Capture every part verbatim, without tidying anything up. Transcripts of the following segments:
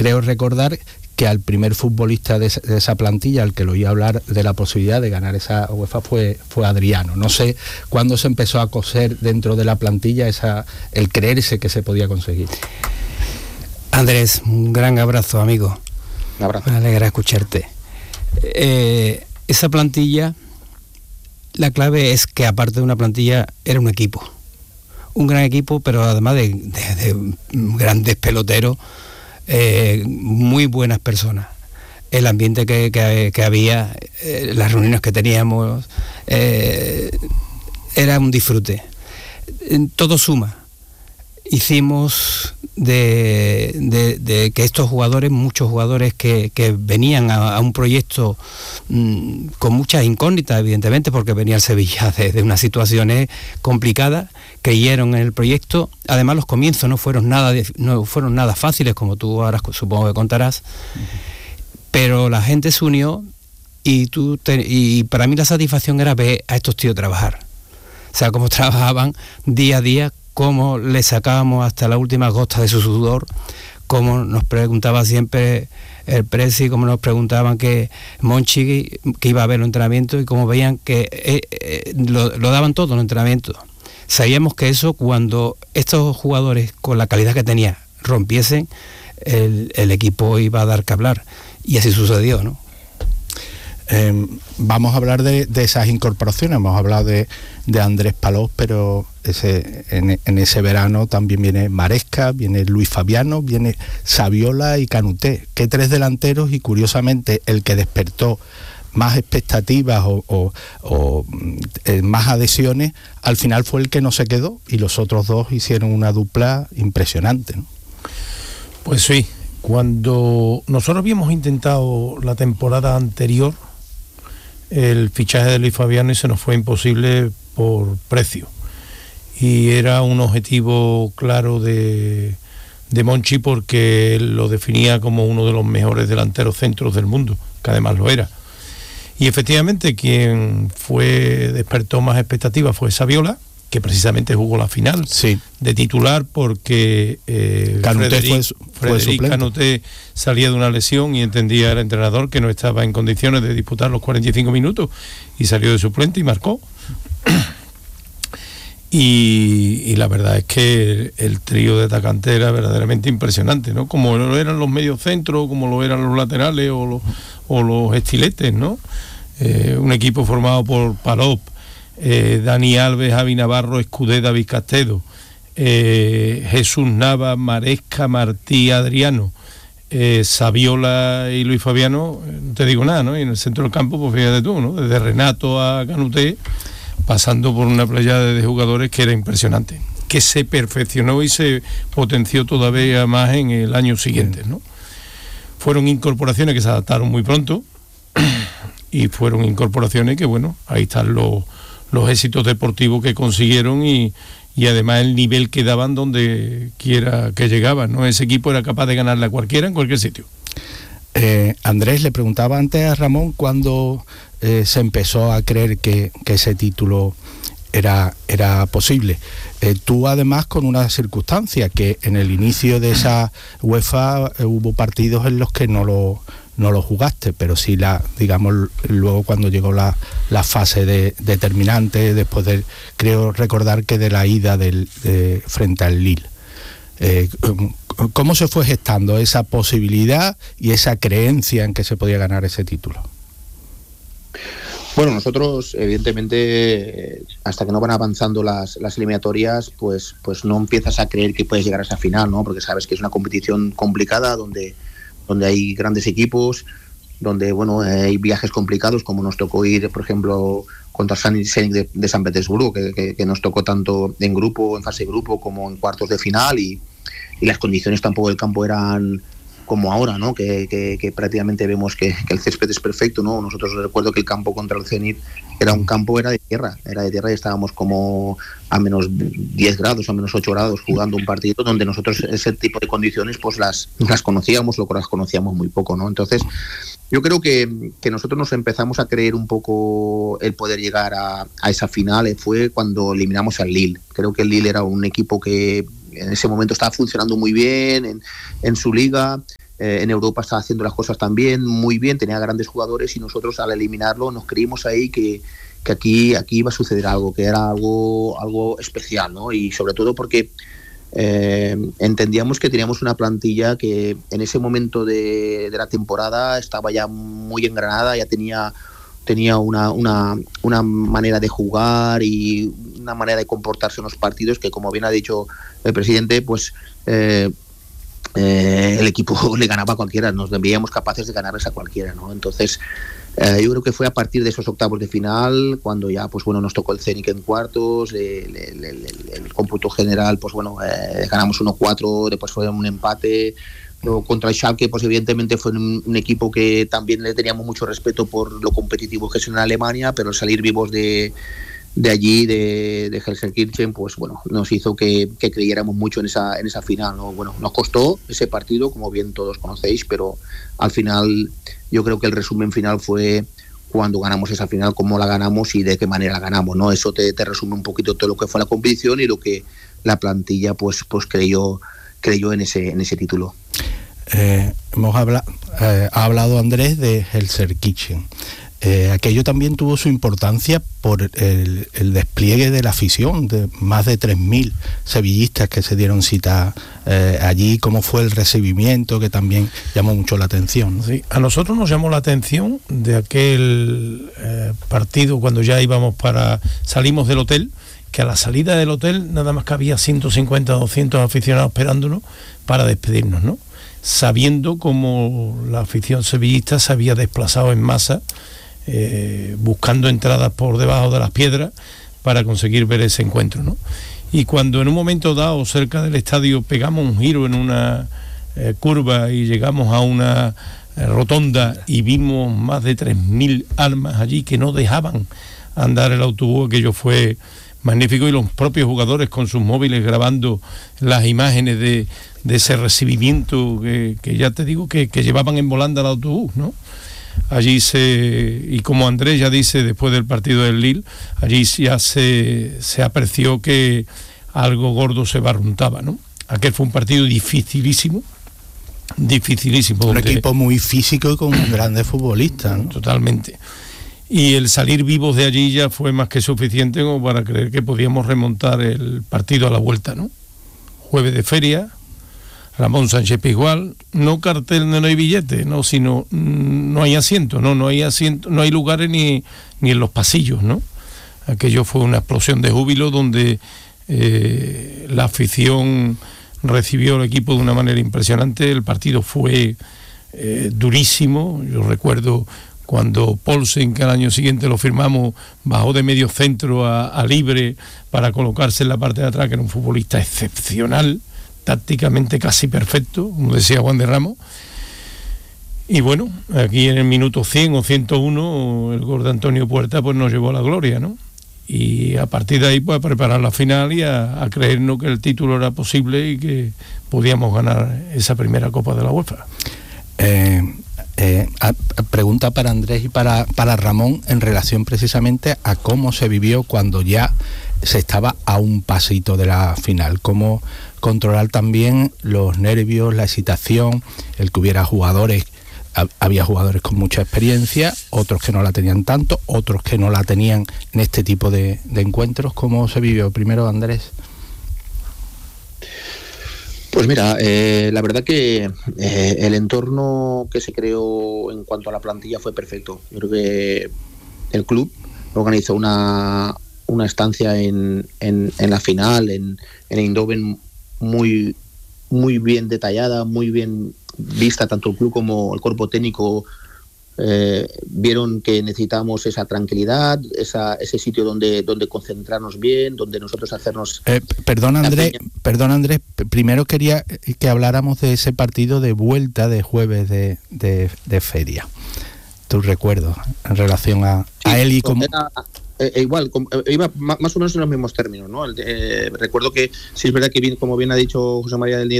creo recordar que al primer futbolista de esa, de esa plantilla al que lo oí hablar de la posibilidad de ganar esa UEFA fue, fue Adriano. No sé cuándo se empezó a coser dentro de la plantilla esa, el creerse que se podía conseguir. Andrés, un gran abrazo, amigo. Un abrazo. Me alegra escucharte. Eh, esa plantilla, la clave es que aparte de una plantilla, era un equipo. Un gran equipo, pero además de, de, de grandes peloteros, eh, muy buenas personas. El ambiente que, que, que había, eh, las reuniones que teníamos, eh, era un disfrute. Todo suma. Hicimos de, de, de que estos jugadores, muchos jugadores que, que venían a, a un proyecto mmm, con muchas incógnitas, evidentemente, porque venía el Sevilla de, de unas situaciones complicadas, creyeron en el proyecto. Además, los comienzos no fueron nada, no fueron nada fáciles, como tú ahora supongo que contarás, uh-huh. Pero la gente se unió y, tú te, y para mí la satisfacción era ver a estos tíos trabajar. O sea, cómo trabajaban día a día, cómo le sacábamos hasta la última gota de su sudor, cómo nos preguntaba siempre el Presi, cómo nos preguntaban que Monchi, que iba a ver los entrenamientos, y cómo veían que eh, eh, lo, lo daban todo en los entrenamientos. Sabíamos que eso, cuando estos jugadores con la calidad que tenía rompiesen, el, el equipo iba a dar que hablar, y así sucedió, ¿no? Eh, vamos a hablar de, de esas incorporaciones. Hemos hablado de, de Andrés Palós, pero ese, en, en ese verano también viene Maresca, viene Luis Fabiano, viene Saviola y Canuté, que tres delanteros, y curiosamente el que despertó más expectativas o, o, o eh, más adhesiones, al final fue el que no se quedó, y los otros dos hicieron una dupla impresionante, ¿no? Pues sí, cuando nosotros habíamos intentado la temporada anterior el fichaje de Luis Fabiano y se nos fue imposible por precio, y era un objetivo claro de, de Monchi, porque él lo definía como uno de los mejores delanteros centros del mundo, que además lo era. Y efectivamente quien fue despertó más expectativas fue Saviola, que precisamente jugó la final, sí, de titular, porque eh, Canuté fue, fue Frederic Canuté salía de una lesión y entendía el entrenador que no estaba en condiciones de disputar los cuarenta y cinco minutos, y salió de suplente y marcó. Y, y la verdad es que el, el trío de atacante era verdaderamente impresionante, ¿no? Como lo eran los mediocentros, como lo eran los laterales o los, o los estiletes, ¿no? Eh, un equipo formado por Palop, Eh, Dani Alves, Javi Navarro, Escudé, David Castedo, eh, Jesús Nava, Maresca, Martí, Adriano, eh, Saviola y Luis Fabiano, no te digo nada, ¿no? Y en el centro del campo, pues fíjate tú, ¿no? Desde Renato a Canuté, pasando por una playa de jugadores que era impresionante, que se perfeccionó y se potenció todavía más en el año siguiente, ¿no? Fueron incorporaciones que se adaptaron muy pronto, y fueron incorporaciones que, bueno, ahí están los los éxitos deportivos que consiguieron, y, y además el nivel que daban donde quiera que llegaban, ¿no? Ese equipo era capaz de ganarle a cualquiera en cualquier sitio. Eh, Andrés, le preguntaba antes a Ramón cuándo eh, se empezó a creer que, que ese título era, era posible. Eh, tú además con una circunstancia, que en el inicio de esa UEFA eh, hubo partidos en los que no lo no lo jugaste, pero sí la, digamos, luego cuando llegó la, la fase de, determinante, después de, creo recordar que de la ida del, de, frente al Lille. Eh, ¿Cómo se fue gestando esa posibilidad y esa creencia en que se podía ganar ese título? Bueno, nosotros, evidentemente, hasta que no van avanzando las, las eliminatorias, pues, pues no empiezas a creer que puedes llegar a esa final, ¿no? Porque sabes que es una competición complicada, donde donde hay grandes equipos, donde bueno hay viajes complicados, como nos tocó ir, por ejemplo, contra San Zenit de, de San Petersburgo, que, que, que nos tocó tanto en grupo, en fase de grupo, como en cuartos de final, y, y las condiciones tampoco del campo eran como ahora, ¿no? Que, que, que prácticamente vemos que, que el césped es perfecto, ¿no? Nosotros recuerdo que el campo contra el Zenit era un campo, era de tierra, era de tierra y estábamos como a menos diez grados, a menos ocho grados jugando un partido donde nosotros ese tipo de condiciones pues las, las conocíamos, lo que las conocíamos muy poco, ¿no? Entonces yo creo que, que nosotros nos empezamos a creer un poco el poder llegar a, a esa final, fue cuando eliminamos al Lille. Creo que el Lille era un equipo que en ese momento estaba funcionando muy bien en, en su liga, eh, en Europa estaba haciendo las cosas también muy bien, tenía grandes jugadores, y nosotros al eliminarlo nos creímos ahí que, que aquí, aquí iba a suceder algo, que era algo, algo especial, ¿no? Y sobre todo porque eh, entendíamos que teníamos una plantilla que en ese momento de, de la temporada estaba ya muy engranada, ya tenía tenía una, una, una manera de jugar y una manera de comportarse en los partidos que, como bien ha dicho el presidente, pues eh, eh, el equipo le ganaba a cualquiera, nos veíamos capaces de ganarles a cualquiera, ¿no? Entonces eh, yo creo que fue a partir de esos octavos de final cuando ya, pues bueno, nos tocó el Zenit en cuartos, el, el, el, el cómputo general, pues bueno, eh, ganamos uno cuatro, después fue un empate. Pero contra el Schalke, pues evidentemente fue un, un equipo que también le teníamos mucho respeto por lo competitivo que es en Alemania, pero salir vivos de, de allí, de, de Gelsenkirchen, pues bueno, nos hizo que, que creyéramos mucho en esa, en esa final, ¿no? Bueno, nos costó ese partido, como bien todos conocéis, pero al final yo creo que el resumen final fue cuando ganamos esa final, cómo la ganamos y de qué manera la ganamos, ¿no? Eso te, te resume un poquito todo lo que fue la competición y lo que la plantilla pues, pues creyó, creyó en ese, en ese título. Eh, hemos habla, eh, ha hablado Andrés de Gelsenkirchen. Eh, aquello también tuvo su importancia por el, el despliegue de la afición, de más de tres mil sevillistas que se dieron cita eh, allí, cómo fue el recibimiento, que también llamó mucho la atención, ¿no? Sí, a nosotros nos llamó la atención de aquel eh, partido cuando ya íbamos para, salimos del hotel, que a la salida del hotel nada más que había ciento cincuenta, doscientos aficionados esperándonos para despedirnos, ¿no? Sabiendo cómo la afición sevillista se había desplazado en masa, eh, buscando entradas por debajo de las piedras para conseguir ver ese encuentro, ¿no? Y cuando en un momento dado cerca del estadio pegamos un giro en una eh, curva y llegamos a una eh, rotonda y vimos más de tres mil almas allí que no dejaban andar el autobús, aquello fue magnífico, y los propios jugadores con sus móviles grabando las imágenes de, de ese recibimiento que, que ya te digo que, que llevaban en volanda al autobús, ¿no? Allí se, y como Andrés ya dice después del partido del Lille, allí ya se, se apreció que algo gordo se barruntaba, ¿no? Aquel fue un partido dificilísimo, dificilísimo. Un donde, equipo muy físico y con grandes futbolistas, ¿no? Totalmente. Y el salir vivos de allí ya fue más que suficiente como para creer que podíamos remontar el partido a la vuelta, ¿no? Jueves de feria, Ramón Sánchez Pizjuán, no cartel, no hay billete, no, sino no hay asiento, no, no hay asiento, no hay lugares ni, ni en los pasillos, ¿no? Aquello fue una explosión de júbilo donde eh, la afición recibió al equipo de una manera impresionante. El partido fue eh, durísimo. Yo recuerdo cuando Poulsen, que al año siguiente lo firmamos, bajó de medio centro a, a libre para colocarse en la parte de atrás, que era un futbolista excepcional, tácticamente casi perfecto, como decía Juan de Ramos. Y bueno, aquí en el minuto cien o ciento uno, el gol de Antonio Puerta pues nos llevó a la gloria, ¿no? Y a partir de ahí pues a preparar la final y a, a creernos que el título era posible y que podíamos ganar esa primera Copa de la UEFA. Eh... Eh, a, a pregunta para Andrés y para, para Ramón en relación precisamente a cómo se vivió cuando ya se estaba a un pasito de la final, cómo controlar también los nervios, la excitación, el que hubiera jugadores, a, había jugadores con mucha experiencia, otros que no la tenían tanto, otros que no la tenían en este tipo de, de encuentros. ¿Cómo se vivió? Primero Andrés. Pues mira, eh, la verdad que eh, el entorno que se creó en cuanto a la plantilla fue perfecto. Yo creo que el club organizó una, una estancia en, en, en la final, en, en Eindhoven, muy, muy bien detallada, muy bien vista, tanto el club como el cuerpo técnico. Eh, vieron que necesitamos esa tranquilidad, esa, ese sitio donde, donde concentrarnos bien, donde nosotros hacernos... Eh, perdón Andrés, perdón Andrés, primero quería que habláramos de ese partido de vuelta de jueves de, de, de feria. Tus recuerdos en relación a, sí, a él y como... Era, eh, igual, como, eh, iba más, más o menos en los mismos términos, ¿no? El, eh, recuerdo que, sí es verdad que bien, como bien ha dicho José María del Nido,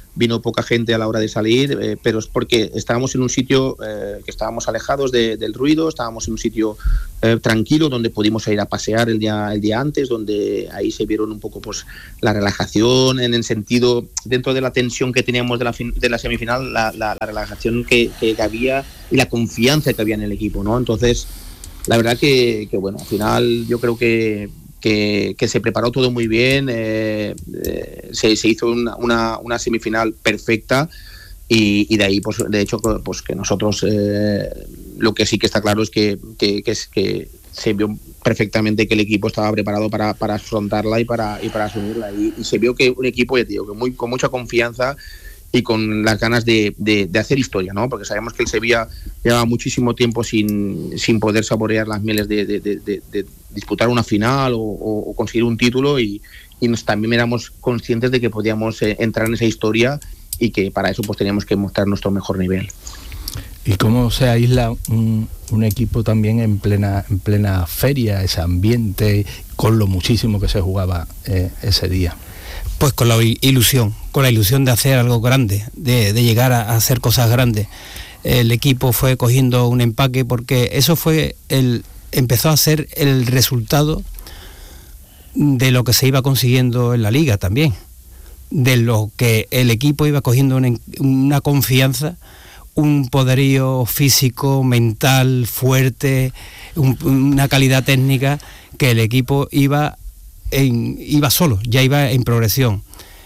vino poca gente a la hora de salir, eh, pero es porque estábamos en un sitio eh, que estábamos alejados de, del ruido, estábamos en un sitio eh, tranquilo donde pudimos ir a pasear el día, el día antes, donde ahí se vieron un poco pues la relajación, en el sentido, dentro de la tensión que teníamos de la, fin, de la semifinal, la, la, la relajación que, que había y la confianza que había en el equipo, ¿no? Entonces, la verdad que, que bueno, al final yo creo que Que, que se preparó todo muy bien, eh, eh, se, se hizo una, una, una semifinal perfecta y, y de ahí, pues de hecho, pues que nosotros eh, lo que sí que está claro es que, que, que, es, que se vio perfectamente que el equipo estaba preparado para, para afrontarla y para, y para asumirla. Y, y se vio que un equipo, ya te digo, que muy, con mucha confianza y con las ganas de, de, de hacer historia, ¿no? Porque sabemos que el Sevilla llevaba muchísimo tiempo sin, sin poder saborear las mieles de, de, de, de, de disputar una final o, o conseguir un título y, y nos, también éramos conscientes de que podíamos eh, entrar en esa historia y que para eso pues teníamos que mostrar nuestro mejor nivel. ¿Y cómo se aísla un, un equipo también en plena, en plena feria, ese ambiente, con lo muchísimo que se jugaba eh, ese día? Pues con la ilusión, con la ilusión de hacer algo grande, de, de llegar a, a hacer cosas grandes. El equipo fue cogiendo un empaque porque eso fue el empezó a ser el resultado de lo que se iba consiguiendo en la liga también, de lo que el equipo iba cogiendo una, una confianza, un poderío físico, mental, fuerte, un, una calidad técnica que el equipo iba En, iba solo, ya iba en progresión.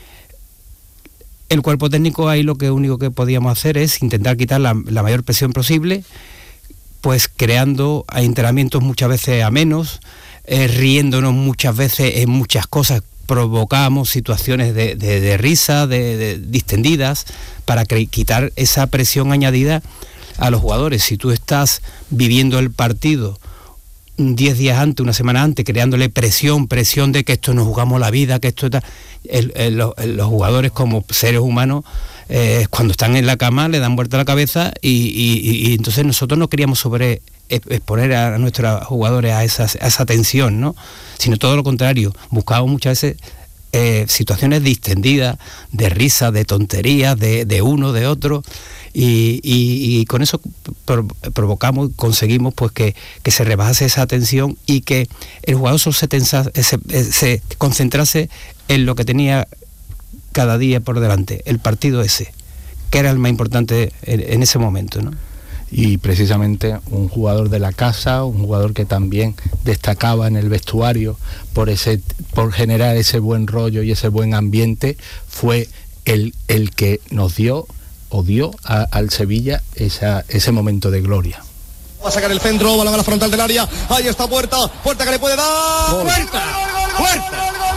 El cuerpo técnico ahí lo que único que podíamos hacer es intentar quitar la, la mayor presión posible, pues creando entrenamientos muchas veces a menos, eh, riéndonos muchas veces en muchas cosas, provocábamos situaciones de, de, de risa, de, de distendidas, para que, quitar esa presión añadida a los jugadores. Si tú estás viviendo el partido diez días antes, una semana antes, creándole presión, presión de que esto nos jugamos la vida, que esto está... El, el, el, los jugadores como seres humanos, eh, cuando están en la cama, le dan vuelta a la cabeza y, y, y entonces nosotros no queríamos sobre exponer a nuestros jugadores a esa, a esa tensión, ¿no? Sino todo lo contrario, buscábamos muchas veces eh, situaciones distendidas, de risa, de tonterías, de, de uno, de otro... Y, y, y con eso pro, provocamos, conseguimos pues que, que se rebajase esa tensión y que el jugador solo se, tensa, se, se concentrase en lo que tenía cada día por delante, el partido ese, que era el más importante en, en ese momento, ¿no? Y precisamente un jugador de la casa, un jugador que también destacaba en el vestuario por ese, por generar ese buen rollo y ese buen ambiente, fue el, el que nos dio o dio a, al Sevilla esa, ese momento de gloria. Va a sacar el centro, balón a la frontal del área, ahí está Puerta, Puerta que le puede dar, Puerta, Puerta.